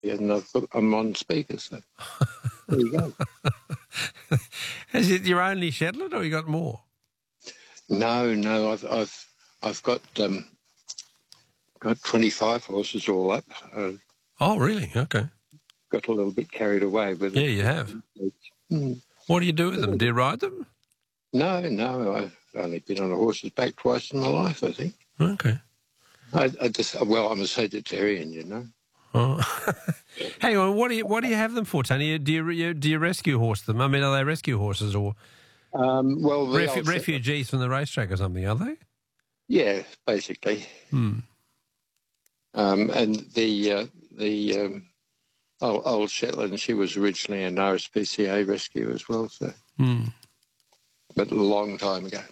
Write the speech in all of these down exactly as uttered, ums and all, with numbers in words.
and I've got, I'm on speaker, so there you go. Is it your only Shetland, or you got more? No, no, I've I've I've got um, got twenty-five horses all up. Uh, Oh, really? Okay. got a little bit carried away with Yeah, it. you have. Mm. What do you do with them? Do you ride them? No, no, I've only been on a horse's back twice in my life, I think. Okay. I, I just, well, I'm a vegetarian, you know. Oh. Hang on, what do you what do you have them for, Tony? Do you do you rescue horse them? I mean, are they rescue horses or Um, well, the refu- old- refugees from the racetrack or something? Are they? yeah, basically. Hmm. Um, and the uh, the um, old, old Shetland, she was originally an R S P C A rescue as well, so Hmm. but a long time ago.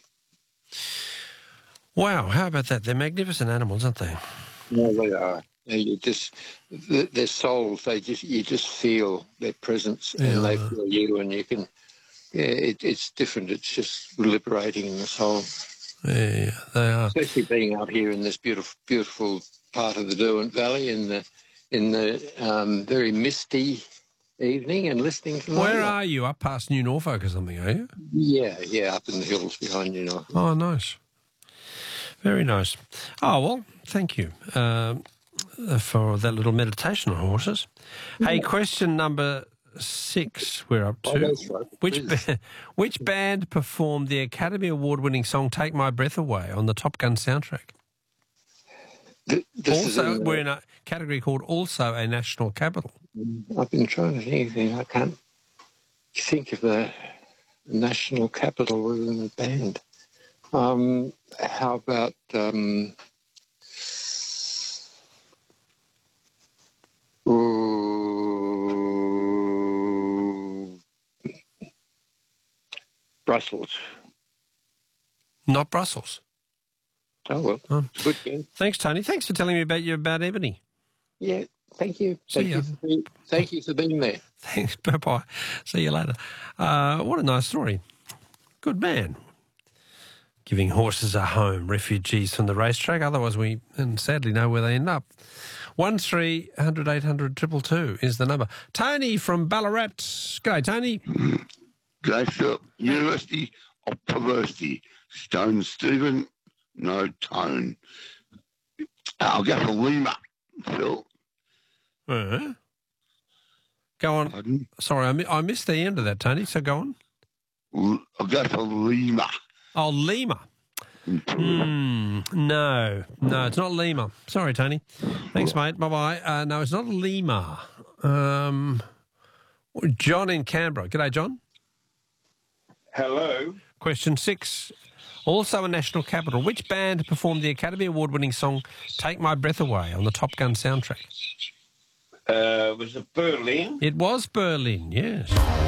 Wow, how about that? They're magnificent animals, aren't they? No, they are. You just th- their souls. They just you just feel their presence, Yeah, and they I know. feel you, and you can. Yeah, it, it's different. It's just liberating in the soul, Yeah, they are. especially being out here in this beautiful, beautiful part of the Derwent Valley in the in the um, very misty evening, and listening to. Where Lola. are you? Up past New Norfolk or something, are you? Yeah, yeah, up in the hills behind you know. Oh, nice. Very nice. Oh, well, thank you um, for that little meditation on horses. Hey, question number six we're up Oh, to. that's right. Which, Please. ba- which band performed the Academy Award-winning song Take My Breath Away on the Top Gun soundtrack? Th- This is Also, in, we're in a category called Also a National Capital. I've been trying to think. of- I can't think of a national capital within the band. Um, how about um, ooh, Brussels? Not Brussels. Oh well, Oh. good game. Thanks, Tony. Thanks for telling me about your about Ebony. Yeah, thank you. See Thank ya. you, for being, thank you for being there. Thanks. Bye-bye. See you later. Uh, what a nice story. Good man. Giving horses a home, refugees from the racetrack. Otherwise, we and sadly know where they end up. One three hundred eight hundred triple two is the number. Tony from Ballarat. G'day, Tony. G'day, Phil. University of Perversity. Stone Stephen, no tone. I'll go for Lima, Phil. Uh, go on. Pardon? Sorry, I, mi- I missed the end of that, Tony, so go on. L- I'll go for Lima. Oh, Lima. Hmm. No, no, it's not Lima. Sorry, Tony. Thanks, mate. Bye-bye. Uh, no, it's not Lima. Um, John in Canberra. G'day, John. Hello. Question six. Also a national capital. Which band performed the Academy Award-winning song Take My Breath Away on the Top Gun soundtrack? Uh, was it Berlin? It was Berlin, yes.